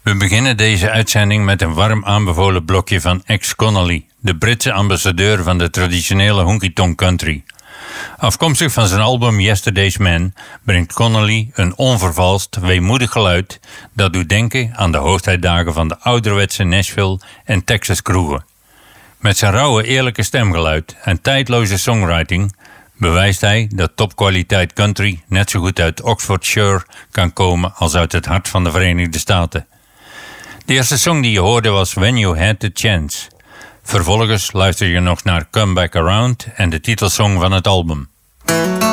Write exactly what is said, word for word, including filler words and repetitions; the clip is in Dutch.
We beginnen deze uitzending met een warm aanbevolen blokje van Ex Connolly, de Britse ambassadeur van de traditionele honky-tonk country. Afkomstig van zijn album Yesterday's Man brengt Connolly een onvervalst, weemoedig geluid dat doet denken aan de hoogtijdagen van de ouderwetse Nashville en Texas kroegen. Met zijn rauwe, eerlijke stemgeluid en tijdloze songwriting bewijst hij dat topkwaliteit country net zo goed uit Oxfordshire kan komen als uit het hart van de Verenigde Staten. De eerste song die je hoorde was When You Had the Chance. Vervolgens luister je nog naar Come Back Around en de titelsong van het album.